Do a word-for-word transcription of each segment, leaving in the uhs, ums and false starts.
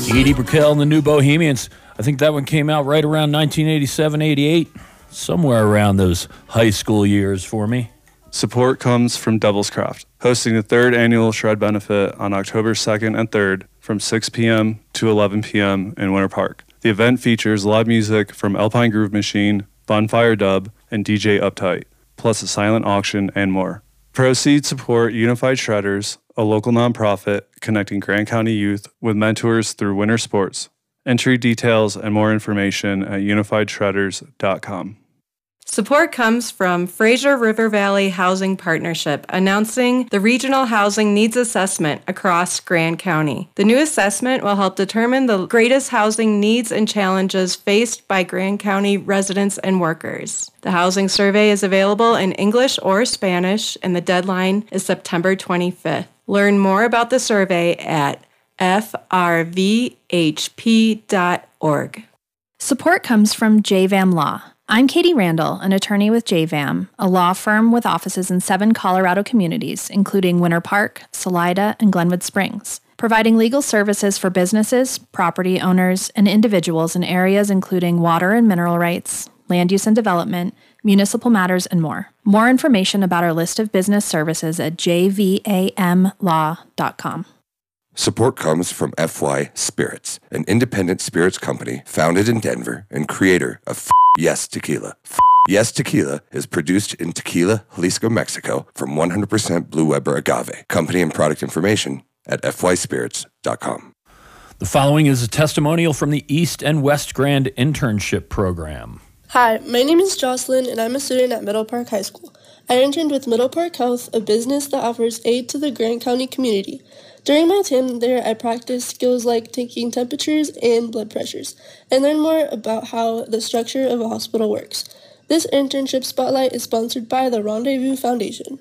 Edie Brickell and the New Bohemians. I think that one came out right around nineteen eighty-seven, eighty-eight, somewhere around those high school years for me. Support comes from Devil's Craft, hosting the third annual Shred Benefit on October second and third from six p.m. to eleven p.m. in Winter Park. The event features live music from Alpine Groove Machine, Bonfire Dub, and D J Uptight, plus a silent auction and more. Proceeds support Unified Shredders, a local nonprofit connecting Grand County youth with mentors through winter sports. Entry details and more information at unified shredders dot com. Support comes from Fraser River Valley Housing Partnership, announcing the Regional Housing Needs Assessment across Grand County. The new assessment will help determine the greatest housing needs and challenges faced by Grand County residents and workers. The housing survey is available in English or Spanish, and the deadline is September twenty-fifth. Learn more about the survey at f r v h p dot org. Support comes from J V A M Law. I'm Katie Randall, an attorney with J V A M, a law firm with offices in seven Colorado communities, including Winter Park, Salida, and Glenwood Springs, providing legal services for businesses, property owners, and individuals in areas including water and mineral rights, land use and development, municipal matters, and more. More information about our list of business services at j v a m law dot com. Support comes from F Y Spirits, an independent spirits company founded in Denver and creator of F Yes Tequila. F Yes Tequila is produced in Tequila, Jalisco, Mexico from one hundred percent Blue Weber agave. Company and product information at f y spirits dot com. The following is a testimonial from the East and West Grand Internship Program. Hi, my name is Jocelyn, and I'm a student at Middle Park High School. I interned with Middle Park Health, a business that offers aid to the Grand County community. During my time there, I practiced skills like taking temperatures and blood pressures, and learned more about how the structure of a hospital works. This internship spotlight is sponsored by the Rendezvous Foundation.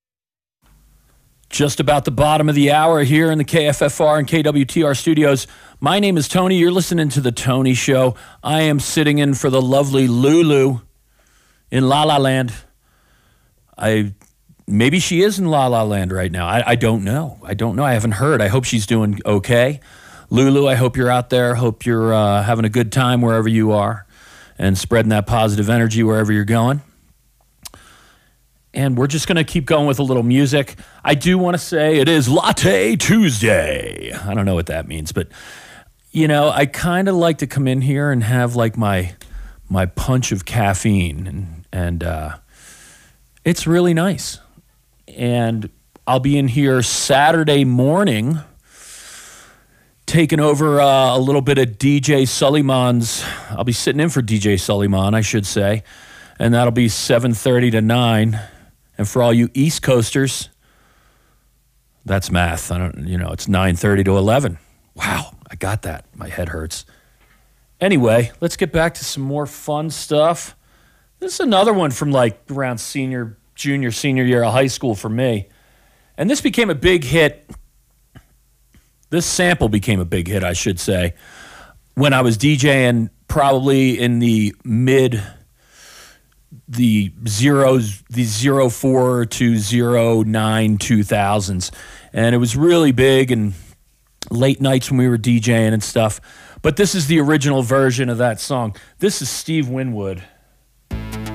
Just about the bottom of the hour here in the K F F R and K W T R studios. My name is Tony. You're listening to The Tony Show. I am sitting in for the lovely Lulu in La La Land. I... Maybe she is in La La Land right now. I, I don't know. I don't know. I haven't heard. I hope she's doing okay. Lulu, I hope you're out there. Hope you're uh, having a good time wherever you are and spreading that positive energy wherever you're going. And we're just going to keep going with a little music. I do want to say it is Latte Tuesday. I don't know what that means, but, you know, I kind of like to come in here and have like my my punch of caffeine, and, and uh, it's really nice. And I'll be in here Saturday morning taking over uh, a little bit of D J Sullyman's. I'll be sitting in for D J Sullyman, I should say. And that'll be seven thirty to nine. And for all you East Coasters, that's math. I don't, you know, it's nine thirty to eleven. Wow, I got that. My head hurts. Anyway, let's get back to some more fun stuff. This is another one from like around senior junior, senior year of high school for me. And this became a big hit. This sample became a big hit, I should say, when I was DJing probably in the mid, the zeros, the zero four to zero nine two thousands. And it was really big and late nights when we were DJing and stuff. But this is the original version of that song. This is Steve Winwood.